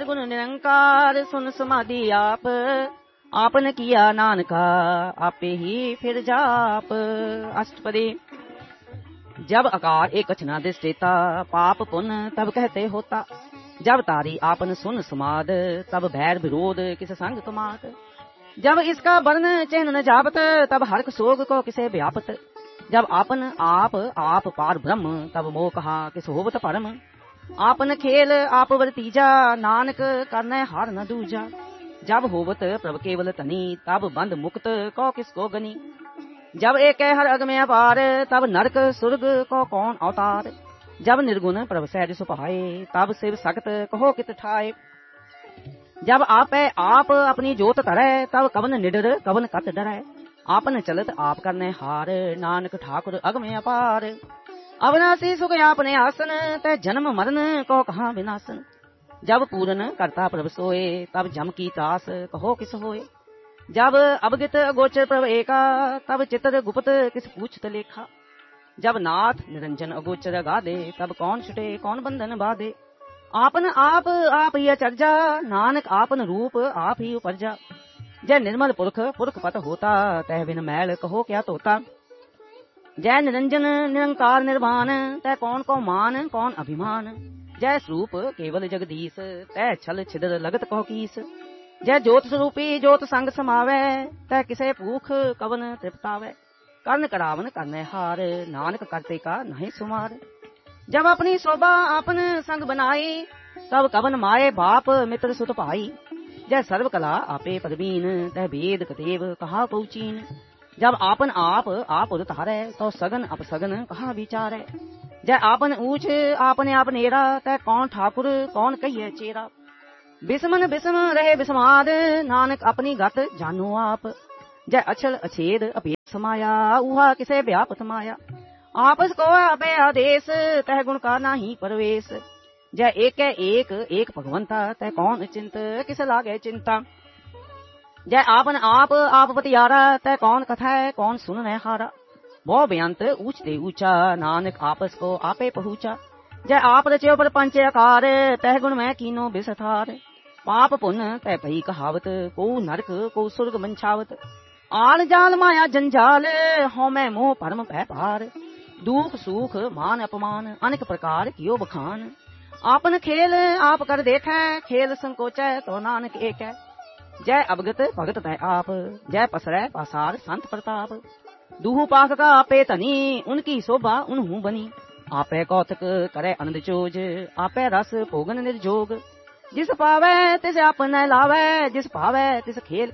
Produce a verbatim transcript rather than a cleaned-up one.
निर्गुण निरंकार सुन समाधि आप, आपने किया नानका आपे ही फिर जाप। अष्टपदी। जब आकार एक कछना दृष्टेता, पाप पुण्य तब कहते होता। जब तारी आपन सुन समाद, तब भैर विरोध किस संग तुमात। जब इसका वर्ण चिन्ह न जापत, तब हर्क शोक को किसे व्यापत। जब आपन आप आप पार ब्रह्म, तब मोह कहा किस होवत परम। आपन खेल आप वर्तीजा, नानक करने हार न दूजा। जब होवत प्रभ केवल तनी, तब बंद मुक्त को किसको गनी। जब एक हर अग में अपार, तब नरक सुर्ग को कौन अवतार। जब निर्गुण प्रभ सहज सुपाए, तब शिव सख्त कहो कित ठाए। जब आपे आप अपनी जोत धरै, तब कवन निडर कवन कत डरै। आपन चलत आप करने हार, नानक ठाकुर अग में अपार। अविनाशी सुख आपने आसन, तै जन्म मरण को कहाँ विनाशन। जब पूरन करता प्रभ सोए, तब जम की त्रास कहो किस होए। जब अवगित अगोचर प्रभ एका, तब चितर गुप्त किस पूछत लेखा। जब नाथ निरंजन अगोचर गादे, तब कौन छुटे कौन बंधन बाधे। आपन आप आप ही अचर्जा, नानक आपन रूप आप ही उपरजा। जय निर्मल पुरख पुरख पत होता, तह बिन मैल कहो क्या तोता। जय निरंजन निरंकार निर्वाण, तह कौन को मान कौन अभिमान। जय स्वरूप केवल जगदीश, तह छल छिदर लगत कहो कीस। जय ज्योत स्वरूपी ज्योत संग समावै, तह किसे भूख कवन तृप्तावै। कर्ण करावन करने हार, नानक करते का नहीं सुमार। जब अपनी शोभा आपन संग बनाई, तब कवन माए बाप मित्र सुत पाई। जय सर्व कला आपे परवीन, तह वेद कतेव कहा पहुचीन। जब आपन आप आप उतारै, तो सगन अपसगन कहा विचारै। जय आपन ऊंच आपने आप नेरा, तह कौन ठाकुर कौन कहिए चेरा। बिस्मन बिस्म रहे बिस्माद, नानक अपनी गत जानो आप। जय अचल अछेद अभेद समाया, उहा किसे व्यापत माया। आपस को आपे आदेश, तह गुण का नाही परवेश। जय एक एक एक भगवंता, तह कौन चिंत किस लागे चिंता। जय आपन आप आप पतियारा, तह कौन कथा है कौन सुन हारा। वो बेअंत ऊंचते ऊंचा, नानक आपस को आपे पहुंचा। जय आप रचयो पर पंच आकार, तह गुण में कीनो बिसथार। पाप पुण्य तह भई कहावत, को नरक को सुर्ग मंछावत। आल जाल माया जंजाल, हो मैं मोह परम भय पार। दुख सुख मान अपमान, अनेक प्रकार कियो बखान। आपन खेल आप कर देखै, खेल संकोचै तो नानक एक है। जय अवगत भगत तय आप, जय पसरै पासार संत प्रताप। दूहु पाक का आपे तनी, उनकी शोभा उन्हू बनी। आपे कौतक करे अनंद चोज, आपे रस भोगन निर्जोग। जिस पावै तिस आपन लावै, जिस पावै तिस खेल